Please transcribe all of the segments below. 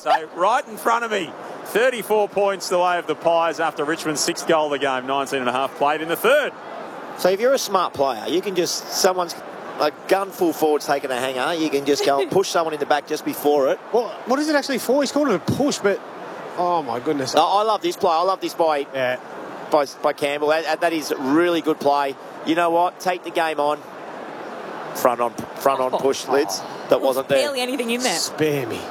So right in front of me, 34 points the way of the Pies after Richmond's sixth goal of the game, 19.5 played in the third. So if you're a smart player, you can just, someone's a gun full forward's taking a hanger, you can just go and push someone in the back just before it. Well, what is it actually for? He's called it a push, but oh my goodness. I love this play. I love this by Campbell. That is really good play. You know what? Take the game on. Front on push, Lids. That wasn't there. Barely anything in there. Spare me.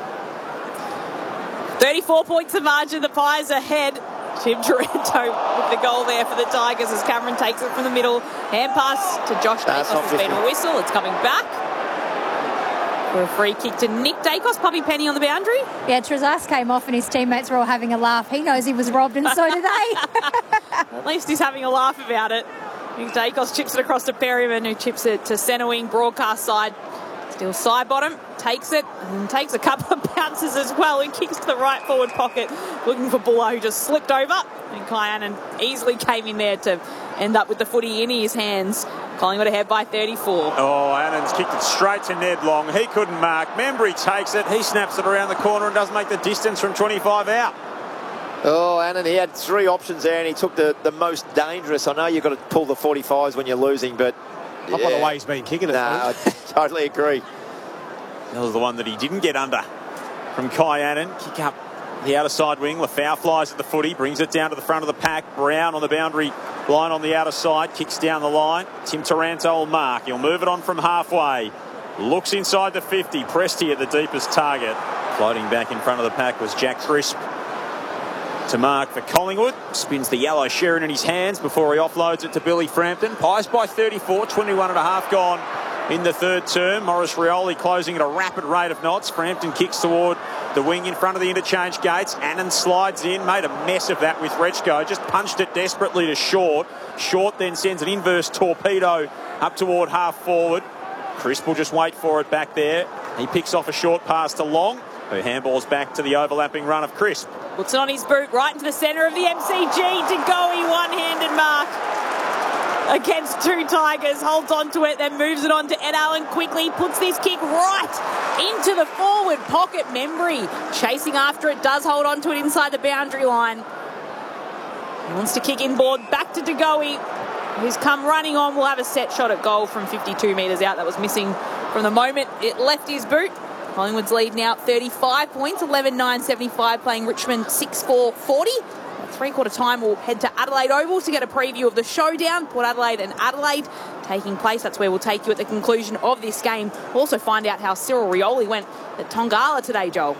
34 points of margin. The Pies ahead. Tim Taranto with the goal there for the Tigers as Cameron takes it from the middle. Hand pass to Josh Dacos has been a whistle. It's coming back for a free kick to Nick Dacos. Puppy Penny on the boundary. Yeah, Trezas came off and his teammates were all having a laugh. He knows he was robbed and so do they. At least he's having a laugh about it. Nick Dacos chips it across to Perryman, who chips it to centre wing, broadcast side. Still side bottom, takes it, and takes a couple of bounces as well and kicks to the right forward pocket, looking for Buller, who just slipped over. And Kyannan easily came in there to end up with the footy in his hands. Collingwood ahead by 34. Oh, Annan's kicked it straight to Ned Long. He couldn't mark. Membry takes it. He snaps it around the corner and doesn't make the distance from 25 out. Oh, Annan, he had three options there and he took the most dangerous. I know you've got to pull the 45s when you're losing, but... Not by the way he's been kicking it. I totally agree. That was the one that he didn't get under from Kyannan. Kick up the outer side wing. Lafau flies at the footy, brings it down to the front of the pack. Brown on the boundary line on the outer side, kicks down the line. Tim Taranto will mark. He'll move it on from halfway. Looks inside the 50. Presti at the deepest target. Floating back in front of the pack was Jack Crisp to mark for Collingwood. Spins the yellow Sheridan in his hands before he offloads it to Billy Frampton. Pies by 34, 21.5 gone in the third term. Morris Rioli closing at a rapid rate of knots. Frampton kicks toward the wing in front of the interchange gates. Annan slides in, made a mess of that with Rechko. Just punched it desperately to Short. Short then sends an inverse torpedo up toward half forward. Crisp will just wait for it back there. He picks off a short pass to Long, who handballs back to the overlapping run of Crisp. Puts it on his boot right into the centre of the MCG. Degoe, one-handed mark against two Tigers. Holds on to it, then moves it on to Ed Allen quickly. Puts this kick right into the forward pocket. Membry chasing after it. Does hold on to it inside the boundary line. He wants to kick inboard. Back to Degoe, who's come running on. Will have a set shot at goal from 52 metres out. That was missing from the moment it left his boot. Collingwood's lead now 35 points, 11-9-75, playing Richmond 6-4-40. At three-quarter time, we'll head to Adelaide Oval to get a preview of the showdown. Port Adelaide and Adelaide taking place. That's where we'll take you at the conclusion of this game. We'll also find out how Cyril Rioli went at Tongala today, Joel.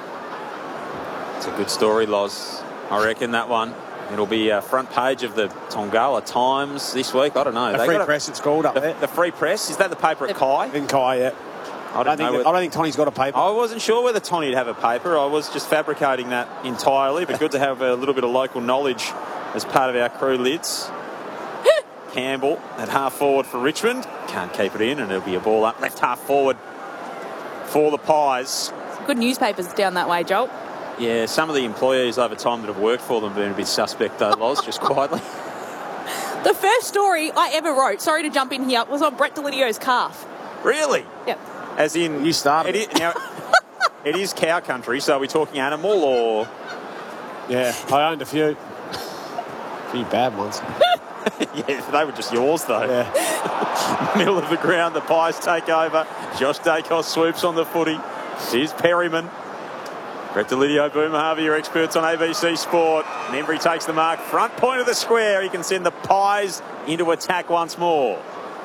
It's a good story, Loz. I reckon that one. It'll be front page of the Tongala Times this week. I don't know. The Free Press, it's called up there. The Free Press? Is that the paper at Kai? In Kai, yeah. I don't think Tony's got a paper. I wasn't sure whether Tony'd have a paper. I was just fabricating that entirely, but good to have a little bit of local knowledge as part of our crew, Lids. Campbell at half forward for Richmond. Can't keep it in, and it'll be a ball up left half forward for the Pies. Good newspapers down that way, Joel. Yeah, some of the employees over time that have worked for them have been a bit suspect though, Loz, just quietly. The first story I ever wrote, sorry to jump in here, was on Brett Delidio's calf. Really? Yep. As in... You started. It is cow country, so are we talking animal or... Yeah, I owned a few. Few bad ones. Yeah, they were just yours, though. Yeah. Middle of the ground, the Pies take over. Josh Dacos swoops on the footy. Here's Perryman. Brett Delidio, Boomer Harvey, your experts on ABC Sport. Membry takes the mark. Front point of the square. He can send the Pies into attack once more.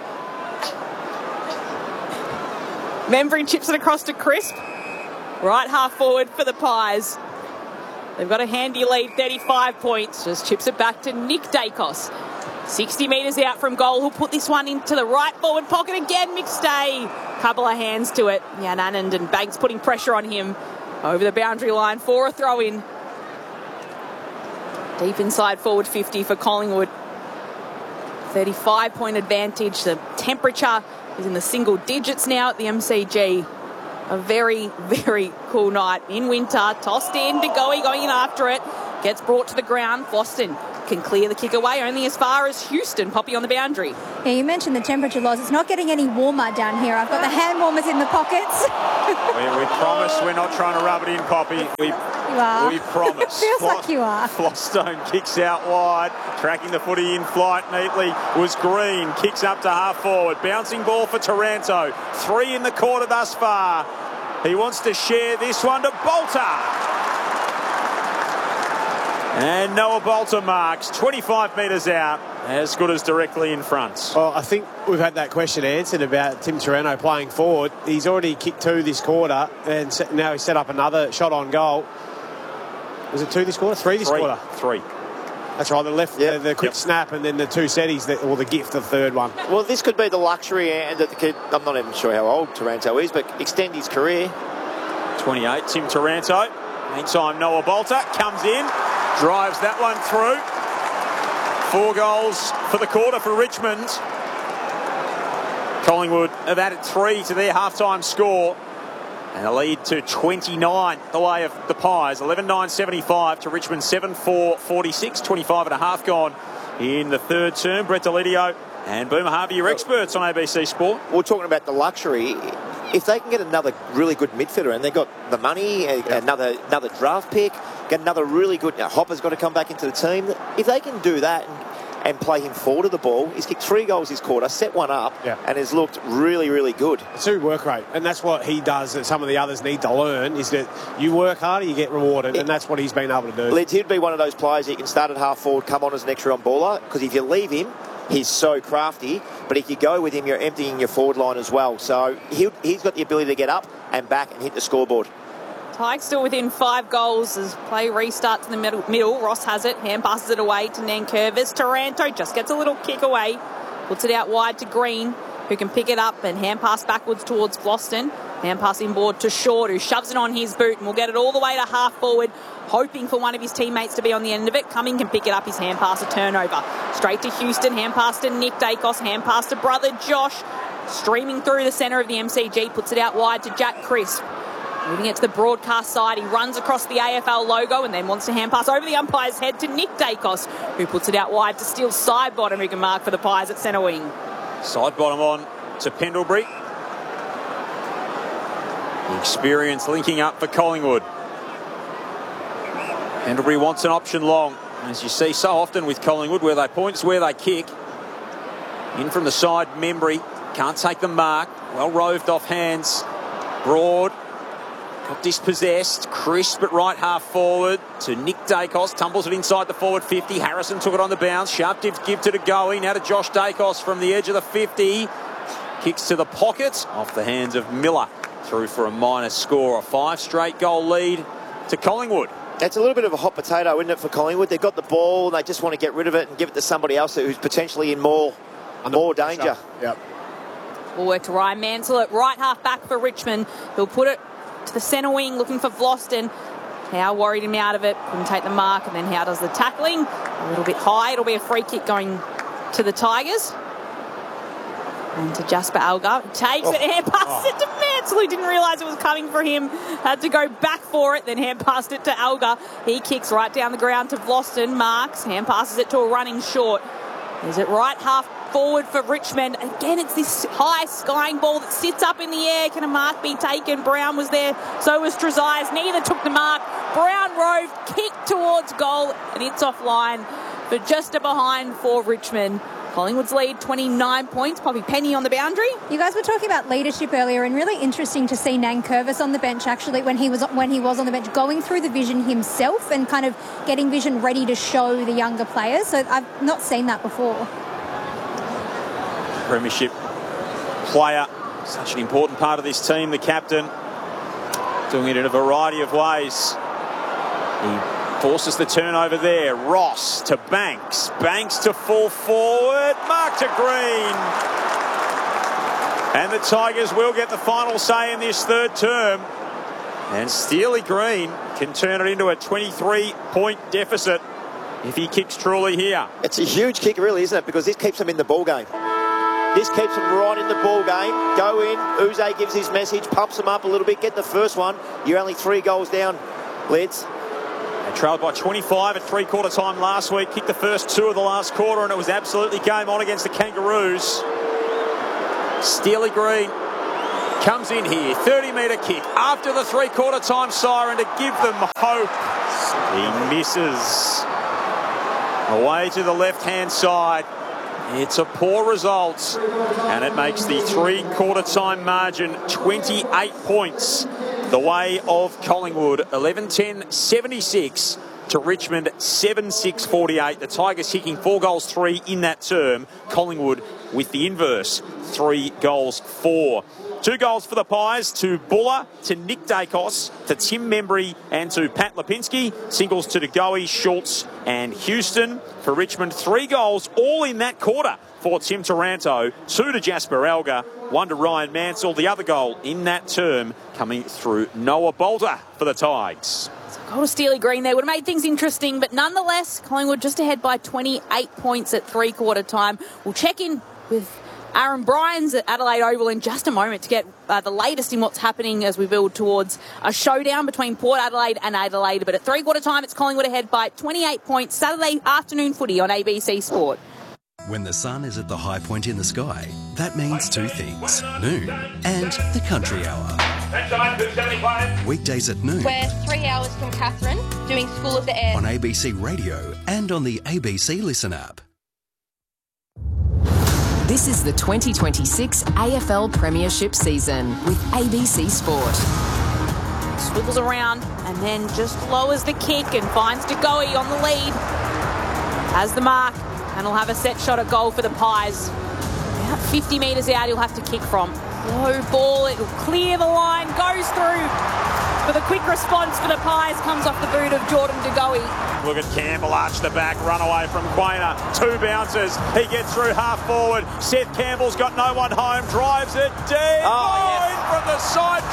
Membry chips it across to Crisp. Right half forward for the Pies. They've got a handy lead, 35 points. Just chips it back to Nick Dacos. 60 metres out from goal. Who'll put this one into the right forward pocket again. McStay. Couple of hands to it. Jan Anand and Banks putting pressure on him over the boundary line for a throw-in. Deep inside forward 50 for Collingwood. 35-point advantage. The temperature is in the single digits now at the MCG. A very, very cool night in winter. Tossed in, Degoe going in after it. Gets brought to the ground. Boston can clear the kick away only as far as Houston. Poppy on the boundary. Yeah, you mentioned the temperature loss. It's not getting any warmer down here. I've got the hand warmers in the pockets. We promise we're not trying to rub it in, Poppy. You are. We promise. Feels like you are. Flostone kicks out wide, tracking the footy in flight neatly was Green. Kicks up to half forward. Bouncing ball for Taranto. 3 in the quarter thus far. He wants to share this one to Bolter. And Noah Bolter marks 25 metres out, as good as directly in front. Well, I think we've had that question answered about Tim Taranto playing forward. He's already kicked 2 this quarter, and now he's set up another shot on goal. Was it 2 this quarter? 3 this quarter? 3. That's right, the quick snap and then the 2 setties, or the gift of the third one. Well, this could be the luxury and that the kid, I'm not even sure how old Taranto is, but extend his career. 28, Tim Taranto. Meantime, Noah Bolter comes in, drives that one through. 4 goals for the quarter for Richmond. Collingwood have added 3 to their halftime score. And a lead to 29 the way of the Pies. 11-9-75 to Richmond 7-4-46. 25 and a half gone in the third term. Brett Delidio and Boomer Harvey, your experts on ABC Sport. We're talking about the luxury. If they can get another really good midfielder, and they've got the money, another draft pick, get another really good... Now, Hopper's got to come back into the team. If they can do that and play him forward of the ball, he's kicked 3 goals this quarter, set one up, and has looked really, really good. It's through work rate, and that's what he does that some of the others need to learn, is that you work harder, you get rewarded, and that's what he's been able to do. Lids, he'd be one of those players that you can start at half forward, come on as an extra on baller, because if you leave him, he's so crafty, but if you go with him, you're emptying your forward line as well. So he's got the ability to get up and back and hit the scoreboard. Tigers still within 5 goals as play restarts in the middle. Ross has it. Hand passes it away to Nankervis. Taranto just gets a little kick away. Puts it out wide to Green, who can pick it up and hand pass backwards towards Floston. Hand pass inboard to Short, who shoves it on his boot and will get it all the way to half forward, hoping for one of his teammates to be on the end of it. Cumming can pick it up. His hand pass a turnover. Straight to Houston. Hand pass to Nick Dacos. Hand pass to brother Josh. Streaming through the centre of the MCG. Puts it out wide to Jack Crisp. Moving it to the broadcast side, he runs across the AFL logo and then wants to hand pass over the umpire's head to Nick Dacos, who puts it out wide to Steele Sidebottom, who can mark for the Pies at centre wing. Sidebottom on to Pendlebury. The experience linking up for Collingwood. Pendlebury wants an option long, as you see so often with Collingwood, where they point, it's where they kick. In from the side, Membry can't take the mark. Well roved off hands. Broad. Got dispossessed. Crisp at right half forward to Nick Dacos. Tumbles it inside the forward 50. Harrison took it on the bounce. Sharp give to Goey. Now to Josh Dacos from the edge of the 50. Kicks to the pocket. Off the hands of Miller. Through for a minor score. A 5 straight goal lead to Collingwood. It's a little bit of a hot potato, isn't it, for Collingwood? They've got the ball and they just want to get rid of it and give it to somebody else who's potentially in more danger. Yep. We'll work to Ryan Mansell at right half back for Richmond. He'll put it to the centre wing, looking for Vlosten. Howe worried him out of it, couldn't take the mark, and then Howe does the tackling. A little bit high. It'll be a free kick going to the Tigers. And to Jasper Algar. Takes it, hand passes it to Mansell, who didn't realise it was coming for him. Had to go back for it, then hand passed it to Algar. He kicks right down the ground to Vlosten. Marks, hand passes it to a running Short. Is it right half forward for Richmond? Again, it's this high skying ball that sits up in the air. Can a mark be taken? Brown was there, so was Trezise. Neither took the mark. Brown roved, kicked towards goal, and it's offline for just a behind for Richmond. Collingwood's lead 29 points. Poppy Penny on the boundary. You guys were talking about leadership earlier, and really interesting to see Nankervis on the bench actually when he was on the bench, going through the vision himself and kind of getting vision ready to show the younger players. So I've not seen that before. Premiership player, such an important part of this team, the captain, doing it in a variety of ways. He forces the turnover there. Ross to Banks. Banks to full forward. Mark to Green. And the Tigers will get the final say in this third term. And Steely Green can turn it into a 23-point deficit if he kicks truly here. It's a huge kick, really, isn't it? Because this keeps them in the ball game. This keeps them right in the ball game. Go in. Uze gives his message, pumps them up a little bit, get the first one. You're only 3 goals down, Lids. They trailed by 25 at three-quarter time last week, kicked the first 2 of the last quarter, and it was absolutely game on against the Kangaroos. Steely Green comes in here, 30-metre kick after the three-quarter time siren to give them hope. He misses. Away to the left-hand side. It's a poor result, and it makes the three-quarter time margin 28 points the way of Collingwood. 11-10-76 to Richmond 7-6-48. The Tigers kicking 4 goals 3 in that term. Collingwood with the inverse, 3 goals 4. 2 goals for the Pies, to Buller, to Nick Dacos, to Tim Membry and to Pat Lipinski. Singles to DeGoey, Schultz and Houston. For Richmond, 3 goals, all in that quarter for Tim Taranto. 2 to Jasper Alger, 1 to Ryan Mansell. The other goal in that term coming through Noah Bolter for the Tigers. Goal to Steely Green there would have made things interesting, but nonetheless, Collingwood just ahead by 28 points at three-quarter time. We'll check in with Aaron Bryans at Adelaide Oval in just a moment to get the latest in what's happening as we build towards a showdown between Port Adelaide and Adelaide. But at three-quarter time, it's Collingwood ahead by 28 points. Saturday afternoon footy on ABC Sport. When the sun is at the high point in the sky, that means 2 things: noon and the country hour. Weekdays at noon. We're 3 hours from Catherine doing School of the Air On ABC Radio and on the ABC Listen app. This is the 2026 AFL Premiership season with ABC Sport. Swivels around and then just lowers the kick and finds DeGoey on the lead. Has the mark and will have a set shot at goal for the Pies. About 50 metres out he'll have to kick from. Low ball, it'll clear the line, goes through. But the quick response for the Pies comes off the boot of Jordan DeGoey. Look at Campbell arch the back, run away from Quainer. 2 bounces. He gets through half forward. Seth Campbell's got no one home. Drives it deep. Line from the side,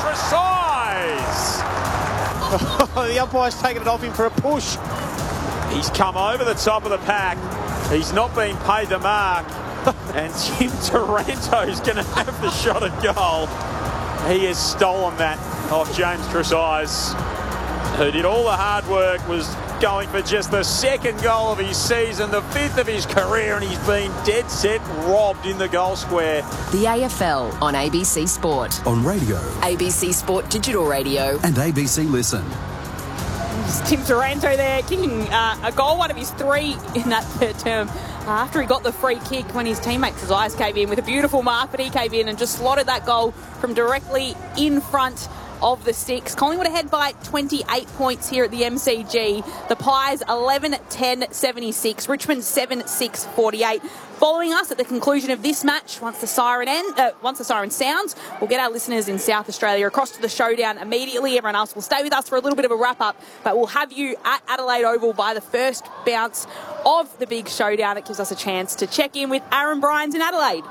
Tresize. The umpire's taken it off him for a push. He's come over the top of the pack. He's not been paid the mark. And Tim Taranto's going to have the shot at goal. He has stolen that off James Tresize, who did all the hard work, was going for just the 2nd goal of his season, the 5th of his career, and he's been dead set robbed in the goal square. The AFL on ABC Sport. On radio. ABC Sport Digital Radio. And ABC Listen. Tim Taranto there kicking a goal, one of his 3 in that third term. After he got the free kick when his teammate Tresize came in with a beautiful mark, but he came in and just slotted that goal from directly in front of the sticks. Collingwood ahead by 28 points here at the MCG. The Pies 11-10-76. Richmond 7-6-48. Following us at the conclusion of this match, once the siren sounds, we'll get our listeners in South Australia across to the showdown immediately. Everyone else will stay with us for a little bit of a wrap-up, but we'll have you at Adelaide Oval by the first bounce of the big showdown. It gives us a chance to check in with Aaron Bryans in Adelaide.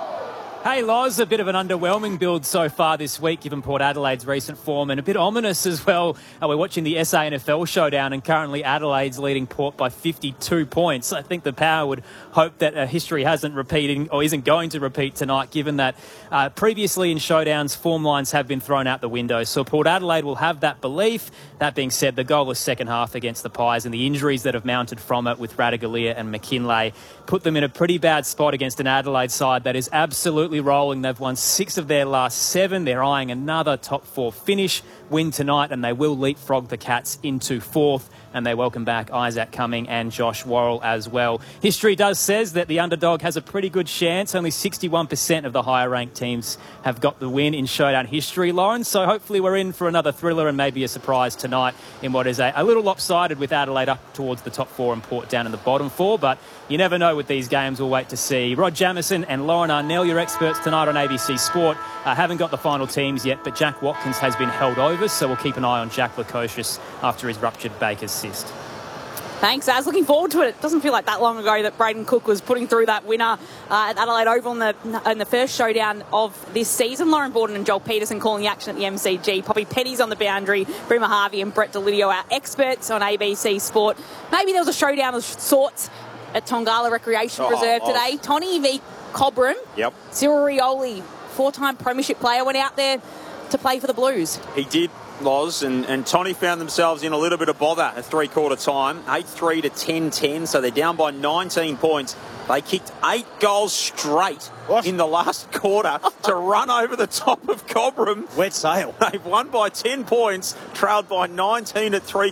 Hey Loz, a bit of an underwhelming build so far this week given Port Adelaide's recent form, and a bit ominous as well. We're watching the SANFL showdown and currently Adelaide's leading Port by 52 points. I think the Power would hope that history hasn't repeated or isn't going to repeat tonight, given that previously in showdowns form lines have been thrown out the window. So Port Adelaide will have that belief. That being said, the goalless second half against the Pies and the injuries that have mounted from it with Radaglia and McKinlay put them in a pretty bad spot against an Adelaide side that is absolutely rolling. They've won 6 of their last 7. They're eyeing another top 4 finish win tonight, and they will leapfrog the Cats into 4th. And they welcome back Isaac Cumming and Josh Worrell as well. History says that the underdog has a pretty good chance. Only 61% of the higher ranked teams have got the win in showdown history, Lauren. So hopefully we're in for another thriller and maybe a surprise tonight in what is a little lopsided with Adelaide up towards the top 4 and Port down in the bottom 4. But you never know with these games. We'll wait to see. Rod Jamieson and Lauren Arnell, your experts tonight on ABC Sport. Haven't got the final teams yet, but Jack Watkins has been held over, so we'll keep an eye on Jack Lukosius after his ruptured Baker's cyst. Thanks, Az. Looking forward to it. It doesn't feel like that long ago that Braden Cook was putting through that winner at Adelaide Oval in the first showdown of this season. Lauren Borden and Joel Peterson calling the action at the MCG. Poppy Petty's on the boundary. Brima Harvey and Brett Delidio, our experts on ABC Sport. Maybe there was a showdown of sorts at Tongala Recreation Reserve today. Tony v Cobram. Yep. Cyril Rioli, 4-time premiership player, went out there to play for the Blues. He did. Loz, and Tony found themselves in a little bit of bother at three-quarter time. 8-3 to 10-10, so they're down by 19 points. They kicked 8 goals straight in the last quarter to run over the top of Cobram. Wet sail. They've won by 10 points, trailed by 19 at three